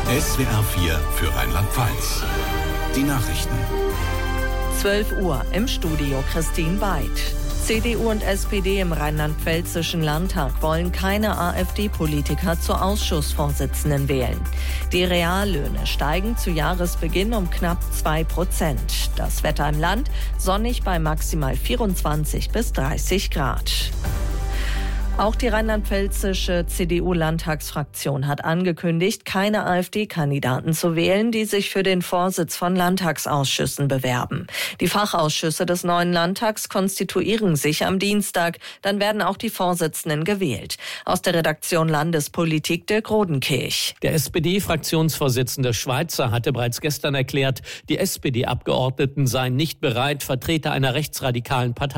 SWR 4 für Rheinland-Pfalz. Die Nachrichten. 12 Uhr im Studio Christine Weid. CDU und SPD im rheinland-pfälzischen Landtag wollen keine AfD-Politiker zur Ausschussvorsitzenden wählen. Die Reallöhne steigen zu Jahresbeginn um knapp 2%. Das Wetter im Land sonnig bei maximal 24 bis 30 Grad. Auch die rheinland-pfälzische CDU-Landtagsfraktion hat angekündigt, keine AfD-Kandidaten zu wählen, die sich für den Vorsitz von Landtagsausschüssen bewerben. Die Fachausschüsse des neuen Landtags konstituieren sich am Dienstag. Dann werden auch die Vorsitzenden gewählt. Aus der Redaktion Landespolitik Dirk Rodenkirch. Der SPD-Fraktionsvorsitzende Schweizer hatte bereits gestern erklärt, die SPD-Abgeordneten seien nicht bereit, Vertreter einer rechtsradikalen Partei